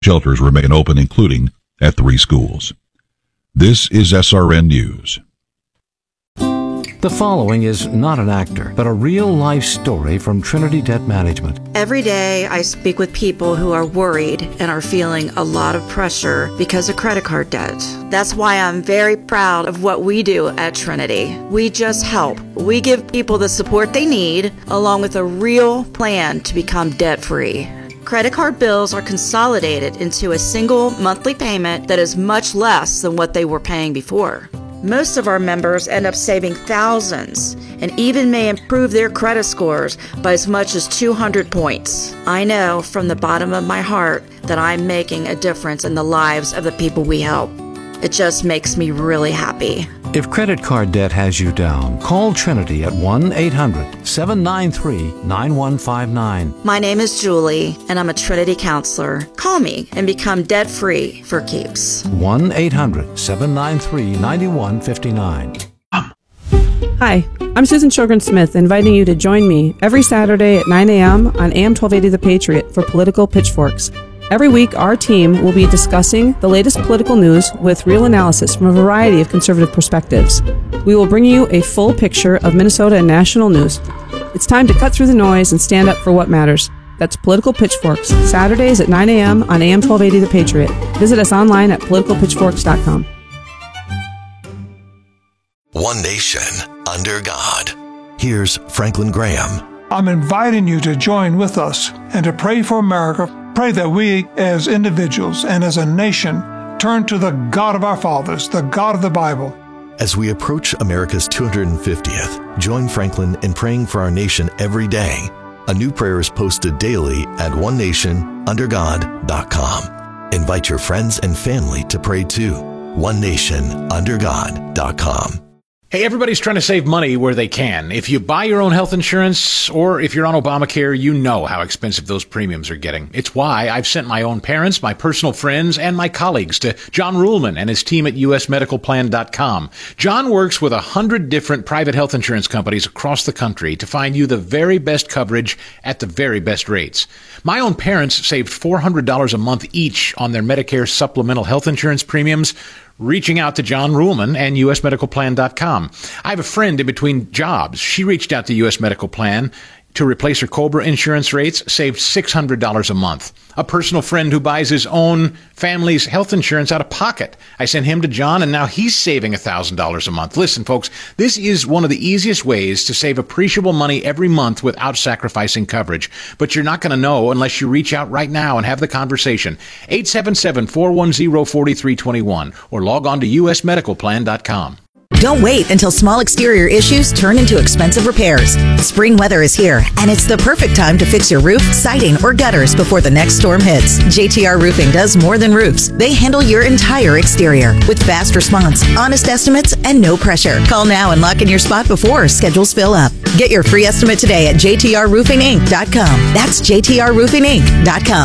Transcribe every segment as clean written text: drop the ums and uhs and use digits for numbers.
Shelters remain open, including at 3 schools. This is SRN News. The following is not an actor, but a real-life story from Trinity Debt Management. Every day I speak with people who are worried and are feeling a lot of pressure because of credit card debt. That's why I'm very proud of what we do at Trinity. We just help. We give people the support they need, along with a real plan to become debt-free. Credit card bills are consolidated into a single monthly payment that is much less than what they were paying before. Most of our members end up saving thousands and even may improve their credit scores by as much as 200 points. I know from the bottom of my heart that I'm making a difference in the lives of the people we help. It just makes me really happy. If credit card debt has you down, call Trinity at 1-800-793-9159. My name is Julie, and I'm a Trinity counselor. Call me and become debt-free for keeps. 1-800-793-9159. Hi, I'm Susan Sjogren-Smith, inviting you to join me every Saturday at 9 a.m. on AM 1280 The Patriot for Political Pitchforks. Every week, our team will be discussing the latest political news with real analysis from a variety of conservative perspectives. We will bring you a full picture of Minnesota and national news. It's time to cut through the noise and stand up for what matters. That's Political Pitchforks, Saturdays at 9 a.m. on AM 1280 The Patriot. Visit us online at politicalpitchforks.com. One nation, under God. Here's Franklin Graham. I'm inviting you to join with us and to pray for America. Pray that we, as individuals and as a nation, turn to the God of our fathers, the God of the Bible. As we approach America's 250th, join Franklin in praying for our nation every day. A new prayer is posted daily at onenationundergod.com. Invite your friends and family to pray too. onenationundergod.com. Hey, everybody's trying to save money where they can. If you buy your own health insurance or if you're on Obamacare, you know how expensive those premiums are getting. It's why I've sent my own parents, my personal friends, and my colleagues to John Ruhlman and his team at usmedicalplan.com. John works with 100 different private health insurance companies across the country to find you the very best coverage at the very best rates. My own parents saved $400 a month each on their Medicare supplemental health insurance premiums, reaching out to John Ruhlman and usmedicalplan.com. I have a friend in between jobs. She reached out to US Medical Plan to replace her COBRA insurance rates, saved $600 a month. A personal friend who buys his own family's health insurance out of pocket. I sent him to John, and now he's saving $1,000 a month. Listen, folks, this is one of the easiest ways to save appreciable money every month without sacrificing coverage. But you're not going to know unless you reach out right now and have the conversation. 877-410-4321 or log on to usmedicalplan.com. Don't wait until small exterior issues turn into expensive repairs. Spring weather is here, and it's the perfect time to fix your roof, siding, or gutters before the next storm hits. JTR Roofing does more than roofs. They handle your entire exterior with fast response, honest estimates, and no pressure. Call now and lock in your spot before schedules fill up. Get your free estimate today at jtrroofinginc.com. That's jtrroofinginc.com.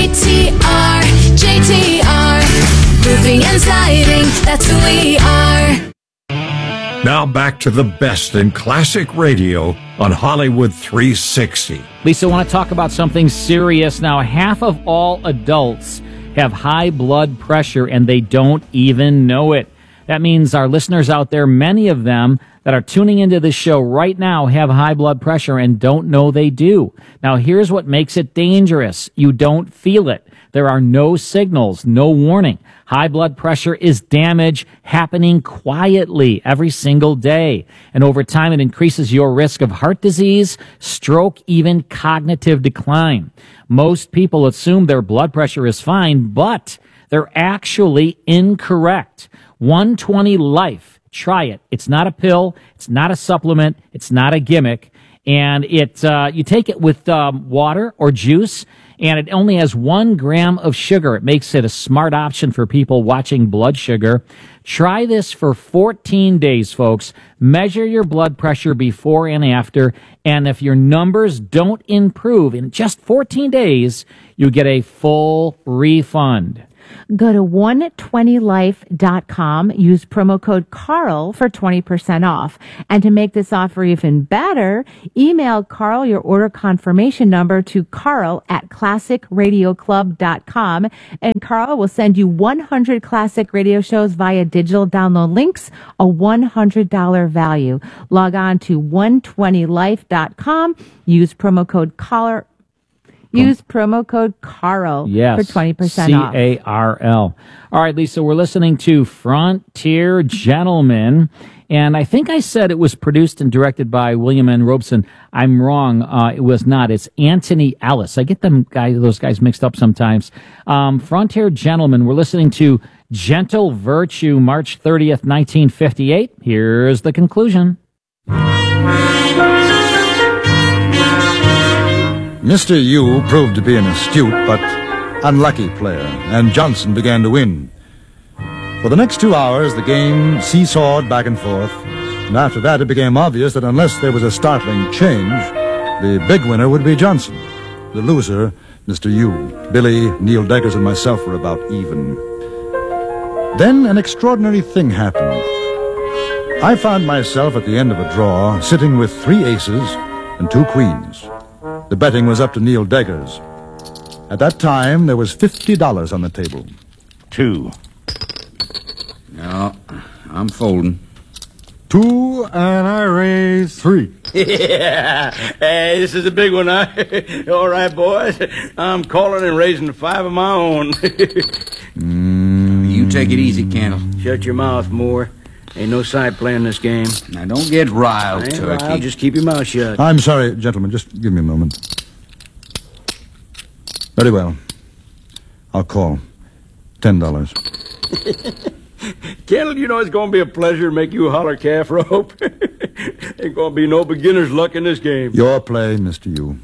JTR Roofing and Siding, that's who we are. Now back to the best in classic radio on Hollywood 360. Lisa, I want to talk about something serious now. Half of all adults have high blood pressure, and they don't even know it. That means our listeners out there, many of them that are tuning into this show right now, have high blood pressure and don't know they do. Now, here's what makes it dangerous. You don't feel it. There are no signals, no warning. High blood pressure is damage happening quietly every single day. And over time, it increases your risk of heart disease, stroke, even cognitive decline. Most people assume their blood pressure is fine, but they're actually incorrect. 120 Life. Try it. It's not a pill. It's not a supplement. It's not a gimmick. And you take it with water or juice, and it only has 1 gram of sugar. It makes it a smart option for people watching blood sugar. Try this for 14 days, folks. Measure your blood pressure before and after, and if your numbers don't improve in just 14 days, you get a full refund. Go to 120life.com. Use promo code Carl for 20% off. And to make this offer even better, email Carl your order confirmation number to carl@classicradioclub.com. And Carl will send you 100 classic radio shows via digital download links, a $100 value. Log on to 120life.com. Use promo code Carl. Use promo code Carl for 20% off. CARL. All right, Lisa, we're listening to Frontier Gentlemen, and I think I said it was produced and directed by William N. Robeson. I'm wrong. It was not. It's Anthony Ellis. I get those guys mixed up sometimes. Frontier Gentlemen, we're listening to Gentle Virtue, March 30th, 1958. Here's the conclusion. Mr. Yu proved to be an astute but unlucky player, and Johnson began to win. For the next 2 hours, the game seesawed back and forth, and after that it became obvious that unless there was a startling change, the big winner would be Johnson. The loser, Mr. Yu. Billy, Neil Deggers, and myself were about even. Then an extraordinary thing happened. I found myself at the end of a draw, sitting with 3 aces and 2 queens. The betting was up to Neil Deggers. At that time, there was $50 on the table. 2. No, I'm folding. 2, and I raise 3. Yeah. Hey, this is a big one, huh? All right, boys. I'm calling and raising 5 of my own. You take it easy, Candle. Shut your mouth, Moore. Ain't no side playing this game. Now, don't get riled, Turkey. Riled. Just keep your mouth shut. I'm sorry, gentlemen. Just give me a moment. Very well. I'll call. $10. Kendall, you know it's going to be a pleasure to make you holler calf rope. Ain't going to be no beginner's luck in this game. Your play, Mr. Yu.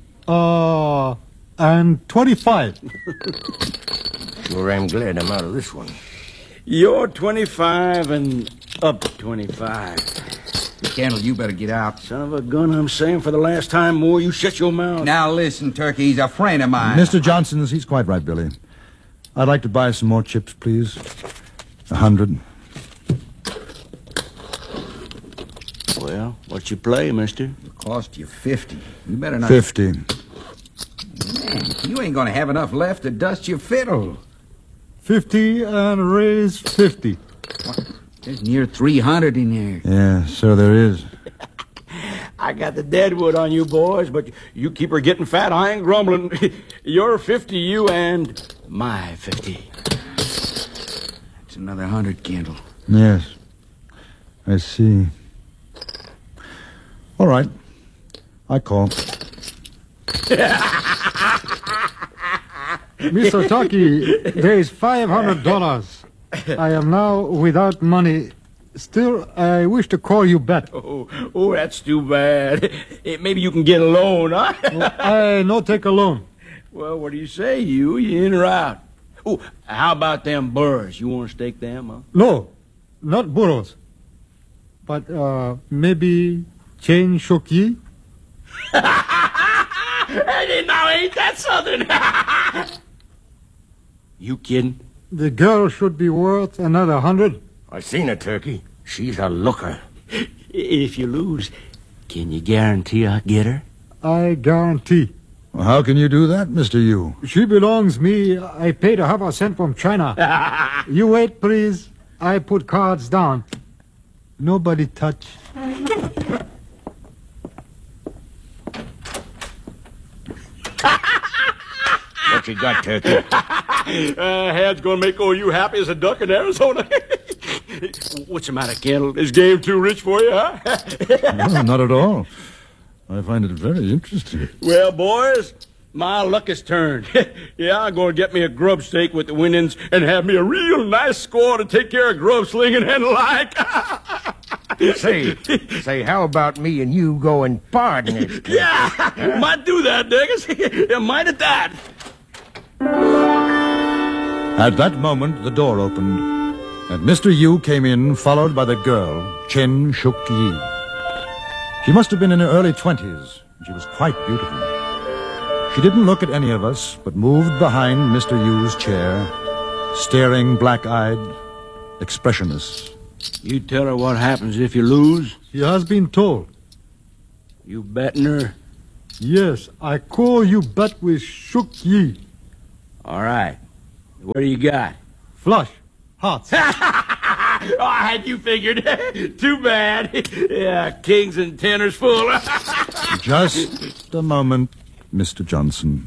And 25. Sure am glad I'm out of this one. You're 25 and up 25. Candle, you better get out. Son of a gun, I'm saying for the last time, Moore, you shut your mouth. Now listen, Turkey, he's a friend of mine. Mr. Johnson's, he's quite right, Billy. I'd like to buy some more chips, please. 100. Well, what's your play, mister? It'll cost you 50. You better not... 50. Man, you ain't gonna have enough left to dust your fiddle. 50 and raise 50. What? There's near 300 in there. Yeah, so there is. I got the deadwood on you boys, but you keep her getting fat. I ain't grumbling. You're 50, you, and my 50. That's another 100, Candle. Yes. I see. All right. I call. Mr. Turkey, there is $500. I am now without money. Still, I wish to call you back. Oh, that's too bad. Maybe you can get a loan, huh? I no take a loan. Well, what do you say, you? You in or out? Oh, how about them burrs? You want to stake them, huh? No, not burros. But maybe chain shoki? Now ain't that something? You kidding? The girl should be worth another 100. I seen her, Turkey. She's a looker. If you lose, can you guarantee I'll get her? I guarantee. Well, how can you do that, Mr. Yu? She belongs me. I paid her half a cent from China. You wait, please. I put cards down. Nobody touch. What you got, Turkey? Had's gonna make old you happy as a duck in Arizona. What's the matter, Kendall? Is game too rich for you, huh? No, not at all. I find it very interesting. Well, boys, my luck has turned. Yeah, I'm going to get me a grub steak with the winnings and have me a real nice score to take care of grub slinging and the like. Say, how about me and you going partners? Yeah, might do that, Diggers. Yeah, might at that. At that moment, the door opened, And Mr. Yu came in, followed by the girl, Chen Shuk-yi. She must have been in her early 20s. She was quite beautiful. She didn't look at any of us, but moved behind Mr. Yu's chair, staring black-eyed, expressionless. You tell her what happens if you lose? She has been told. You betting her? Yes, I call you bet with Shuk-yi. All right. What do you got? Flush. Hearts. Oh, I had you figured. Too bad. Yeah, kings and tenors full. Just a moment, Mr. Johnson.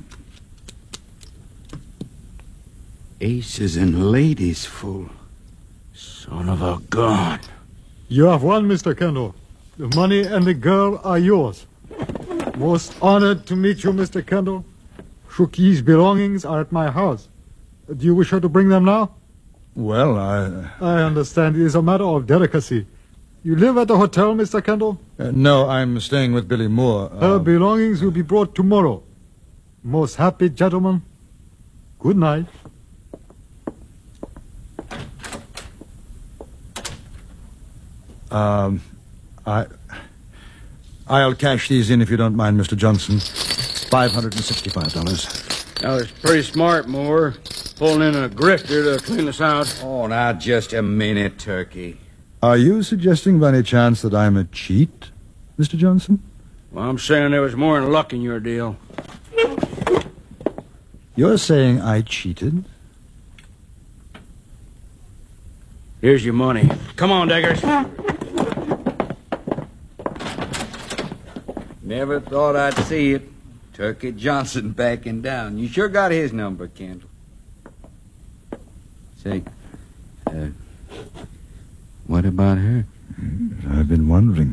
Aces and ladies full. Son of a gun. You have won, Mr. Kendall. The money and the girl are yours. Most honored to meet you, Mr. Kendall. Shuk-yi's belongings are at my house. Do you wish her to bring them now? Well, I understand it is a matter of delicacy. You live at the hotel, Mr. Kendall? No, I'm staying with Billy Moore. Her belongings will be brought tomorrow. Most happy gentleman. Good night. I'll cash these in if you don't mind, Mr. Johnson. $565. That was pretty smart, Moore. Pulling in a grifter to clean us out. Oh, now just a minute, Turkey. Are you suggesting by any chance that I'm a cheat, Mr. Johnson? Well, I'm saying there was more than luck in your deal. You're saying I cheated? Here's your money. Come on, Deggers. Never thought I'd see it. Turkey Johnson backing down. You sure got his number, Kendall. Say, what about her? I've been wondering.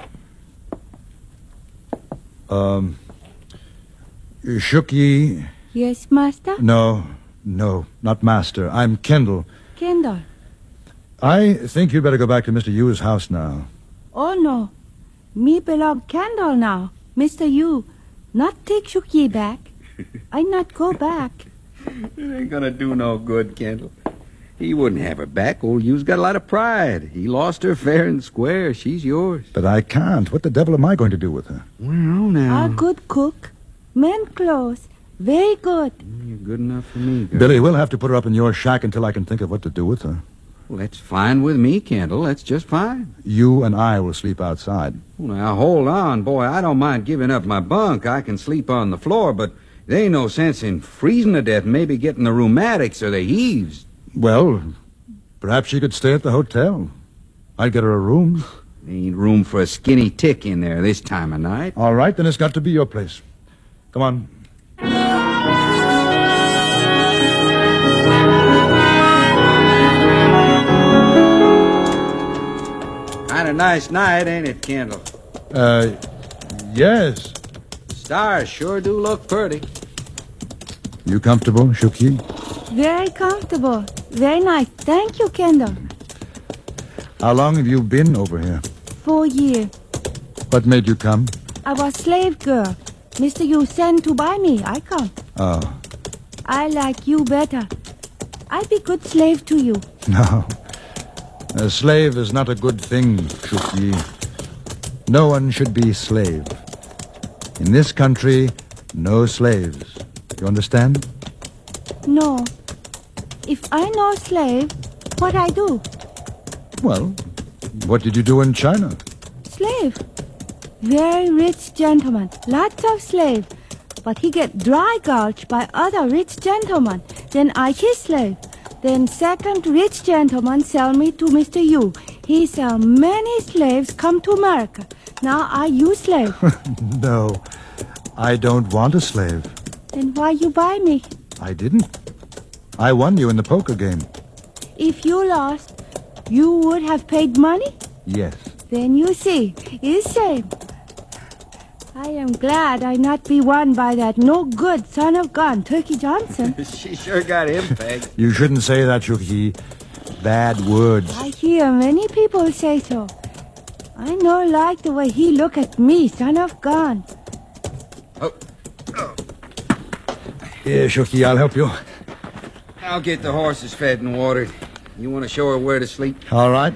Shuk-yi? Yes, Master? No, not Master. I'm Kendall. Kendall. I think you'd better go back to Mr. Yu's house now. Oh, no. Me belong Kendall now. Mr. Yu, not take Shuk-yi back. I not go back. It ain't gonna do no good, Kendall. He wouldn't have her back. Old Yu's got a lot of pride. He lost her fair and square. She's yours. But I can't. What the devil am I going to do with her? Well, now. A good cook. Men clothes. Very good. You're good enough for me, girl. Billy, we'll have to put her up in your shack until I can think of what to do with her. Well, that's fine with me, Kendall. That's just fine. You and I will sleep outside. Well, now, hold on, boy. I don't mind giving up my bunk. I can sleep on the floor, but there ain't no sense in freezing to death and maybe getting the rheumatics or the heaves. Well, perhaps she could stay at the hotel. I'd get her a room. There ain't room for a skinny tick in there this time of night. All right, then it's got to be your place. Come on. Kind of nice night, ain't it, Kendall? Yes. Stars sure do look pretty. You comfortable, Shuk-yi? Very comfortable. Very nice. Thank you, Kendall. How long have you been over here? 4 years. What made you come? I was slave girl. Mr. Yu sent to buy me. I come. Oh. I like you better. I be good slave to you. No. A slave is not a good thing, Shuk-yi. No one should be slave. In this country, no slaves. You understand? No. If I no slave, what I do? Well, what did you do in China? Slave. Very rich gentleman. Lots of slave. But he get dry gulch by other rich gentlemen. Then I his slave. Then second rich gentleman sell me to Mr. Yu. He sell many slaves come to America. Now I you slave. No, I don't want a slave. Then why you buy me? I didn't. I won you in the poker game. If you lost, you would have paid money? Yes. Then you see, it's same. I am glad I not be won by that no good son of gun, Turkey Johnson. She sure got him pegged. You shouldn't say that, Shuk-yi. Bad words. I hear many people say so. I no like the way he look at me, son of gun. Here, Shuk-yi, I'll help you. I'll get the horses fed and watered. You want to show her where to sleep? All right.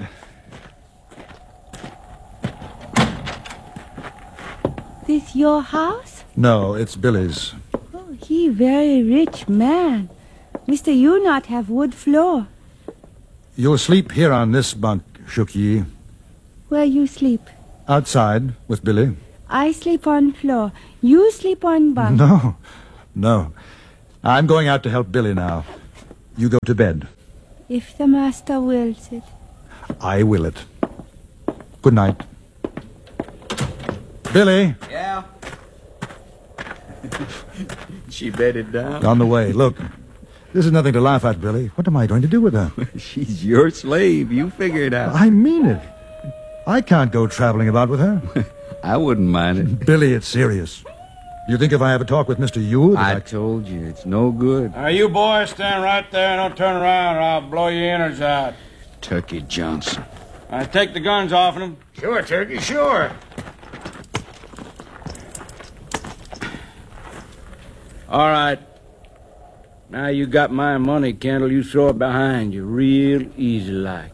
This your house? No, it's Billy's. Oh, he very rich man. Mr. You not have wood floor. You'll sleep here on this bunk, Shook Yi. Where you sleep? Outside with Billy. I sleep on floor. You sleep on bunk. No. I'm going out to help Billy now. You go to bed. If the master wills it. I will it. Good night. Billy. Yeah? She bedded down? On the way. Look, this is nothing to laugh at, Billy. What am I going to do with her? She's your slave. You figure it out. I mean it. I can't go traveling about with her. I wouldn't mind it. Billy, it's serious. You think if I have a talk with Mr. Yu... I told you, it's no good. You boys stand right there and don't turn around or I'll blow your innards out. Turkey Johnson. Take the guns off of them. Sure, Turkey, sure. All right. Now you got my money, Kendall. You throw it behind you real easy like.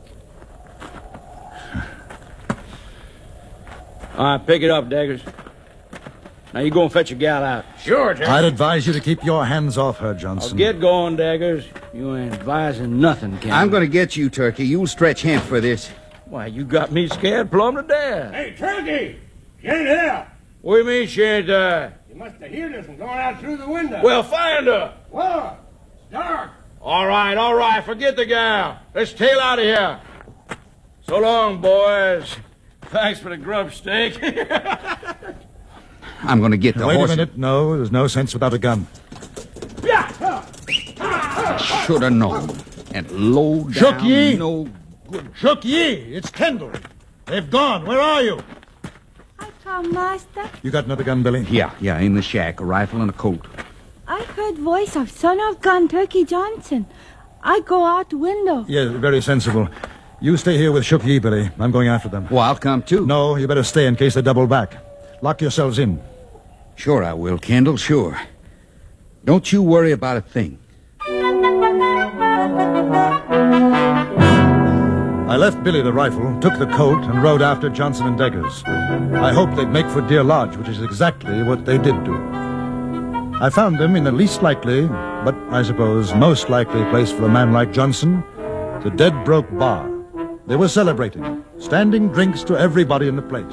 All right, pick it up, Daggers. Now you go and fetch your gal out. Sure, Turkey. I'd advise you to keep your hands off her, Johnson. Get going, Daggers. You ain't advising nothing, Kendall. I'm going to get you, Turkey. You'll stretch him for this. Why, you got me scared plumb to death. Hey, Turkey! She ain't here. What do you mean she ain't there? You must have heard us from going out through the window. Well, find her. What? It's dark. All right. Forget the gal. Let's tail out of here. So long, boys. Thanks for the grub steak. I'm going to get the Wait horse. a minute. No, there's no sense without a gun. Should have known. And low down. Shook Yi! No good. Shook Yi! It's Kendall. They've gone. Where are you? I come, master. You got another gun, Billy? Yeah, in the shack. A rifle and a coat. I heard voice of son of gun Turkey Johnson. I go out window. Yeah, very sensible. You stay here with Shook Yi, Billy. I'm going after them. Well, I'll come too. No, you better stay in case they double back. Lock yourselves in. Sure I will, Kendall, sure. Don't you worry about a thing. I left Billy the rifle, took the coat, and rode after Johnson and Deggers. I hoped they'd make for Deer Lodge, which is exactly what they did do. I found them in the least likely, but I suppose most likely place for a man like Johnson, the Dead Broke Bar. They were celebrating, standing drinks to everybody in the place.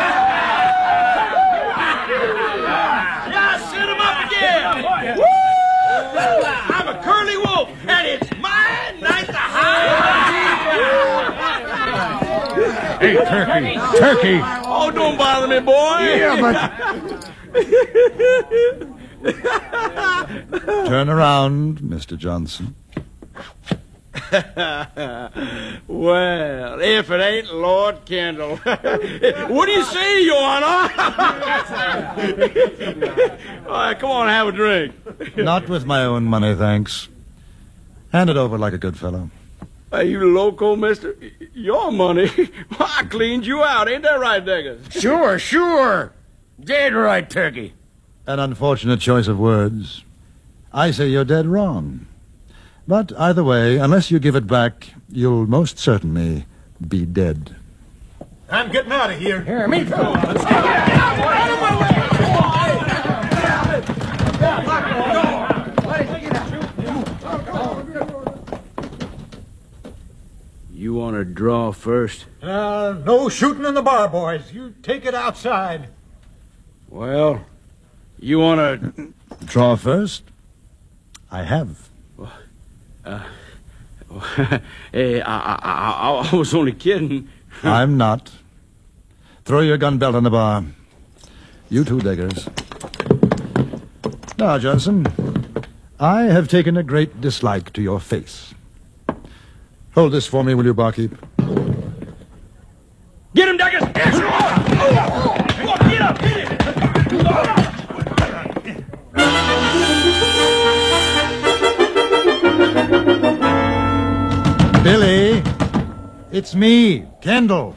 Yeah, set him up again. Woo! I'm a curly wolf, and it's my night to hide. Hey, Turkey! Oh, don't bother me, boy. Yeah, Turn around, Mr. Johnson. Well, if it ain't Lord Kendall. What do you say, Your Honor? All right, come on, have a drink. Not with my own money, thanks. Hand it over like a good fellow. Are you loco, mister? Your money? Well, I cleaned you out. Ain't that right, Deggers? Sure. Dead right, Turkey. An unfortunate choice of words. I say you're dead wrong. But either way, unless you give it back, you'll most certainly be dead. I'm getting out of here. Here, me too. Let's You want to draw first? No shooting in the bar, boys. You take it outside. Well, you want to... Draw first? I have. Hey, I was only kidding. I'm not. Throw your gun belt on the bar. You too, Deggers. Now, Johnson, I have taken a great dislike to your face. Hold this for me, will you, barkeep? Get him, Deggers! Get up! Get him! Billy, it's me, Kendall.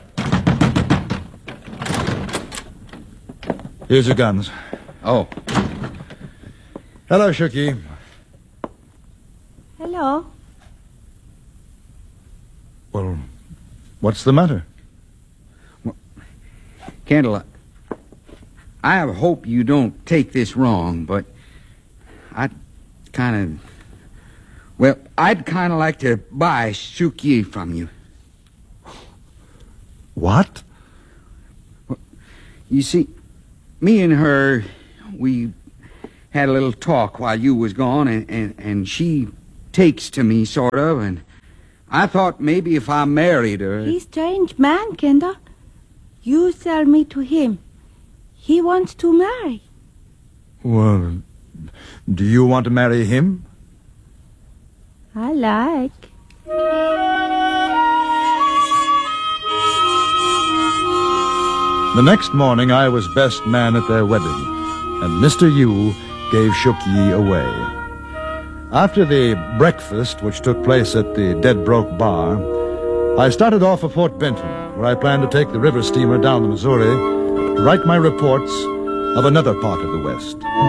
Here's your guns. Oh. Hello, Shook Yi. Hello. Well, what's the matter? Kendall, I hope you don't take this wrong, but I'd kind of like to buy Shuk Yi from you. What? You see, me and her, we had a little talk while you was gone, and she takes to me, sort of, and I thought maybe if I married her... He's a strange man, Kendall. You sell me to him. He wants to marry. Well, do you want to marry him? I like. The next morning, I was best man at their wedding, and Mr. Yu gave Shuk Yi away. After the breakfast, which took place at the Dead Broke Bar, I started off for Fort Benton, where I planned to take the river steamer down the Missouri to write my reports of another part of the West.